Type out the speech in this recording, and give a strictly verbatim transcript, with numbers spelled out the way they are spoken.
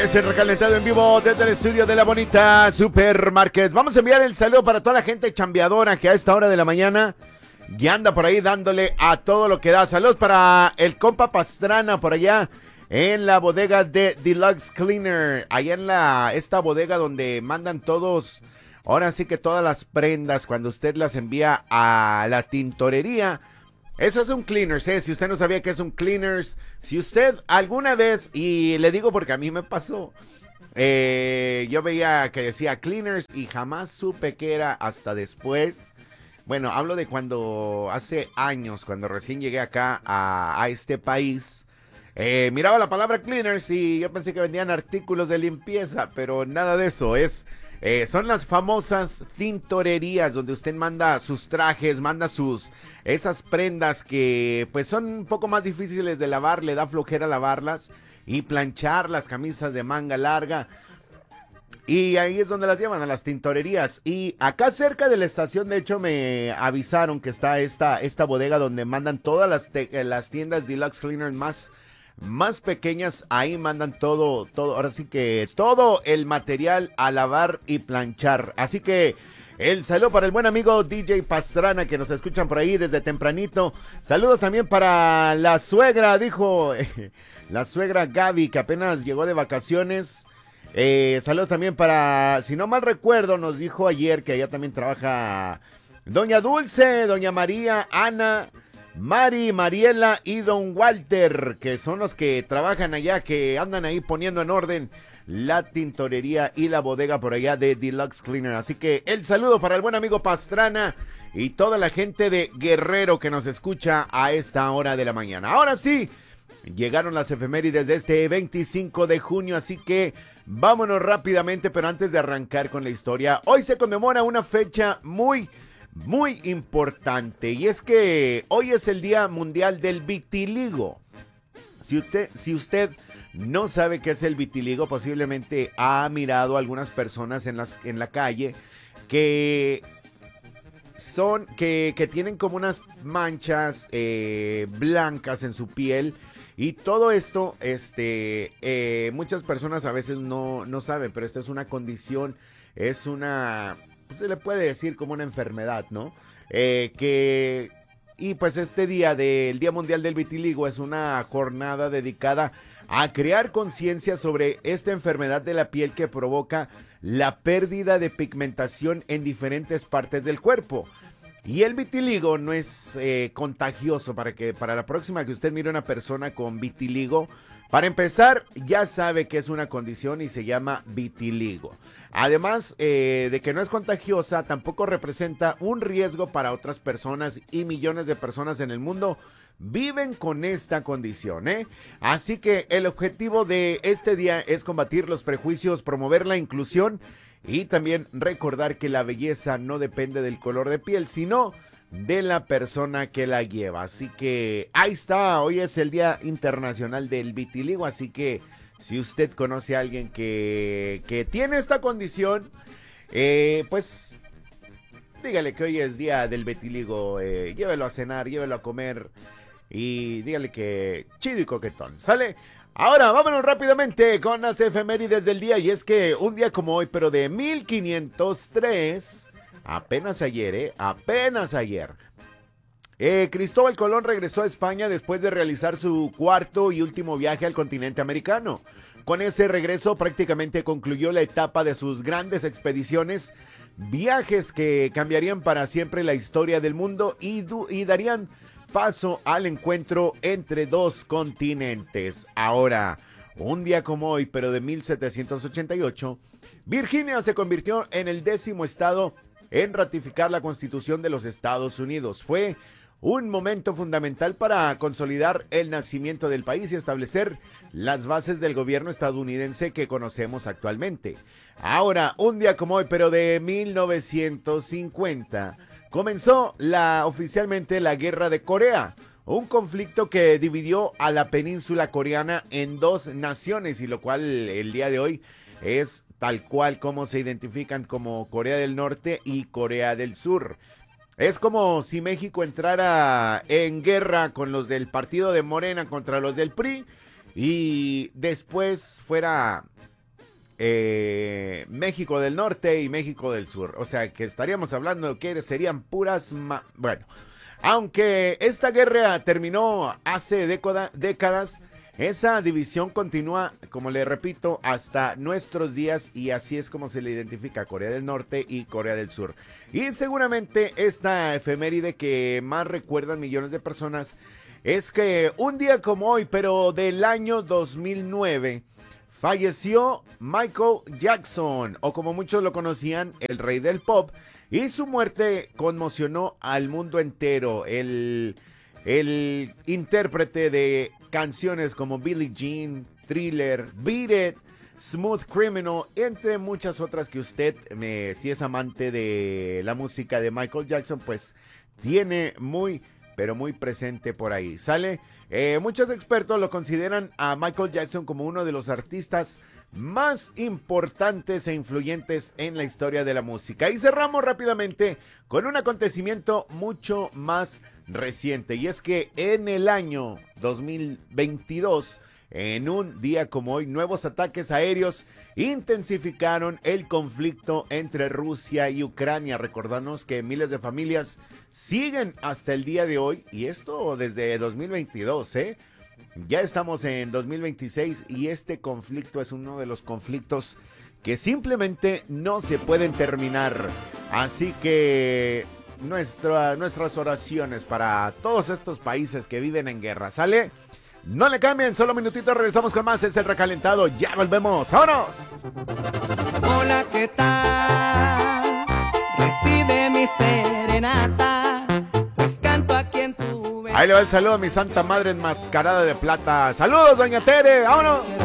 Es el recalentado en vivo desde el estudio de la bonita Supermarket. Vamos a enviar el saludo para toda la gente chambeadora que a esta hora de la mañana ya anda por ahí dándole a todo lo que da. Saludos para el compa Pastrana por allá en la bodega de Deluxe Cleaner. Allá en la esta bodega donde mandan todos, ahora sí que todas las prendas cuando usted las envía a la tintorería. Eso es un cleaners, ¿eh? Si usted no sabía que es un cleaners, si usted alguna vez, y le digo porque a mí me pasó, eh, yo veía que decía cleaners y jamás supe que era hasta después. Bueno, hablo de cuando hace años, cuando recién llegué acá a, a este país, eh, miraba la palabra cleaners y yo pensé que vendían artículos de limpieza, pero nada de eso, es... Eh, son las famosas tintorerías donde usted manda sus trajes, manda sus esas prendas que pues son un poco más difíciles de lavar, le da flojera lavarlas y planchar las camisas de manga larga. Y ahí es donde las llevan, a las tintorerías. Y acá cerca de la estación, de hecho, me avisaron que está esta, esta bodega donde mandan todas las, te- las tiendas Deluxe Cleaner más... más pequeñas, ahí mandan todo, todo, ahora sí que todo el material a lavar y planchar. Así que el saludo para el buen amigo D J Pastrana que nos escuchan por ahí desde tempranito. Saludos también para la suegra, dijo la suegra Gaby que apenas llegó de vacaciones. Eh, saludos también para, si no mal recuerdo, nos dijo ayer que allá también trabaja Doña Dulce, Doña María, Ana, Mari, Mariela y Don Walter, que son los que trabajan allá, que andan ahí poniendo en orden la tintorería y la bodega por allá de Deluxe Cleaner. Así que el saludo para el buen amigo Pastrana y toda la gente de Guerrero que nos escucha a esta hora de la mañana. Ahora sí, llegaron las efemérides de este veinticinco de junio, así que vámonos rápidamente, pero antes de arrancar con la historia, hoy se conmemora una fecha muy... muy importante, y es que hoy es el Día Mundial del Vitiligo. Si usted, si usted no sabe qué es el vitiligo, posiblemente ha mirado a algunas personas en, las, en la calle que son, que, que tienen como unas manchas eh, blancas en su piel. Y todo esto, este, eh, muchas personas a veces no, no saben, pero esto es una condición, es una... se le puede decir como una enfermedad, ¿no? Eh, que, y pues este día del Día Mundial del Vitiligo es una jornada dedicada a crear conciencia sobre esta enfermedad de la piel que provoca la pérdida de pigmentación en diferentes partes del cuerpo. Y el vitiligo no es eh, contagioso, para que para la próxima que usted mire a una persona con vitiligo, para empezar, ya sabe que es una condición y se llama vitiligo. Además eh, de que no es contagiosa, tampoco representa un riesgo para otras personas, y millones de personas en el mundo viven con esta condición, ¿eh? Así que el objetivo de este día es combatir los prejuicios, promover la inclusión y también recordar que la belleza no depende del color de piel, sino de la persona que la lleva. Así que ahí está, hoy es el Día Internacional del Vitiligo, así que si usted conoce a alguien que, que tiene esta condición, eh, pues dígale que hoy es Día del Vitiligo, eh, llévelo a cenar, llévelo a comer y dígale que chido y coquetón, ¿sale? Ahora vámonos rápidamente con las efemérides del día, y es que un día como hoy, pero de mil quinientos tres... apenas ayer, ¿eh? Apenas ayer. Eh, Cristóbal Colón regresó a España después de realizar su cuarto y último viaje al continente americano. Con ese regreso prácticamente concluyó la etapa de sus grandes expediciones, viajes que cambiarían para siempre la historia del mundo y, y darían paso al encuentro entre dos continentes. Ahora, un día como hoy, pero de mil setecientos ochenta y ocho, Virginia se convirtió en el décimo estado en ratificar la Constitución de los Estados Unidos. Fue un momento fundamental para consolidar el nacimiento del país y establecer las bases del gobierno estadounidense que conocemos actualmente. Ahora, un día como hoy, pero de mil novecientos cincuenta, comenzó la, oficialmente la Guerra de Corea, un conflicto que dividió a la península coreana en dos naciones, y lo cual el día de hoy es tal cual como se identifican como Corea del Norte y Corea del Sur. Es como si México entrara en guerra con los del partido de Morena contra los del P R I, y después fuera eh, México del Norte y México del Sur. O sea, que estaríamos hablando que serían puras... Ma- bueno, aunque esta guerra terminó hace década- décadas, esa división continúa, como le repito, hasta nuestros días, y así es como se le identifica a Corea del Norte y Corea del Sur. Y seguramente esta efeméride que más recuerdan millones de personas es que un día como hoy, pero del año dos mil nueve, falleció Michael Jackson, o como muchos lo conocían, el rey del pop, y su muerte conmocionó al mundo entero. El, el intérprete de canciones como Billie Jean, Thriller, Beat It, Smooth Criminal, entre muchas otras que usted, me, si es amante de la música de Michael Jackson, pues tiene muy, pero muy presente por ahí. ¿Sale? Eh, muchos expertos lo consideran a Michael Jackson como uno de los artistas más importantes e influyentes en la historia de la música. Y cerramos rápidamente con un acontecimiento mucho más reciente, y es que en el año dos mil veintidós, en un día como hoy, nuevos ataques aéreos intensificaron el conflicto entre Rusia y Ucrania. Recordamos que miles de familias siguen hasta el día de hoy, y esto desde dos mil veintidós, ¿eh? Ya estamos en dos mil veintiséis y este conflicto es uno de los conflictos que simplemente no se pueden terminar. Así que nuestra, nuestras oraciones para todos estos países que viven en guerra. ¿Sale? No le cambien, solo un minutito, regresamos con más. Es el recalentado, ya volvemos. ¡Vámonos! Hola, ¿qué tal? Recibe mi serenata, pues canto aquí en tu... Ahí le va el saludo a mi santa madre enmascarada de plata. ¡Saludos, doña Tere! ¡Vámonos!